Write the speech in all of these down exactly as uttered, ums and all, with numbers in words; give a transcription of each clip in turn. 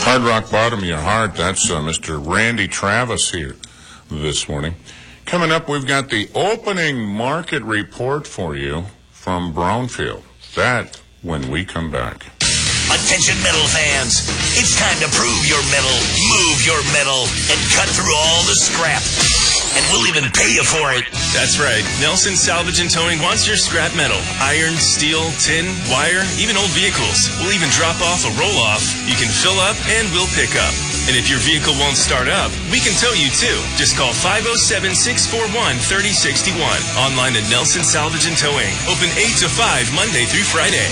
Hard rock bottom of your heart. That's uh, Mister Randy Travis here this morning. Coming up, we've got the opening market report for you from Brownfield. That when we come back. Attention metal fans, it's time to prove your metal, move your metal, and cut through all the scrap. And we'll even pay you for it. That's right. Nelson Salvage and Towing wants your scrap metal. Iron, steel, tin, wire, even old vehicles. We'll even drop off a roll-off. You can fill up and we'll pick up. And if your vehicle won't start up, we can tow you too. Just call five oh seven, six four one, three oh six one. Online at Nelson Salvage and Towing. Open eight to five, Monday through Friday.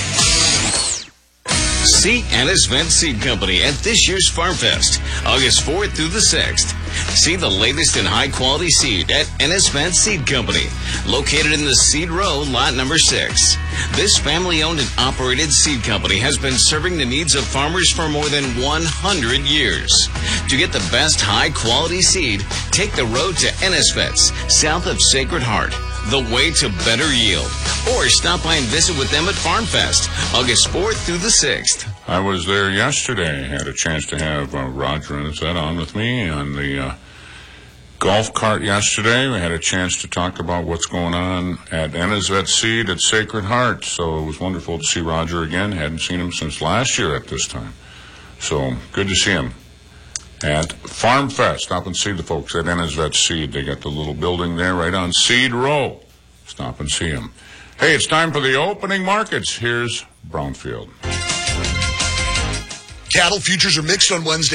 See Ennis Vet Seed Company at this year's Farm Fest, August fourth through the sixth. See the latest in high-quality seed at Ennis Vet Seed Company, located in the Seed Row, lot number six. This family-owned and operated seed company has been serving the needs of farmers for more than one hundred years. To get the best high-quality seed, take the road to Ennis Vets, south of Sacred Heart, the way to better yield. Or stop by and visit with them at Farm Fest, August fourth through the sixth. I was there yesterday. Had a chance to have uh, Roger and Zed on with me on the uh, golf cart yesterday. We had a chance to talk about what's going on at Ennis Vet Seed at Sacred Heart. So it was wonderful to see Roger again. Hadn't seen him since last year at this time. So good to see him at Farm Fest. Stop and see the folks at Ennis Vet Seed. They got the little building there right on Seed Row. Stop and see them. Hey, it's time for the opening markets. Here's Brownfield. Cattle futures are mixed on Wednesday.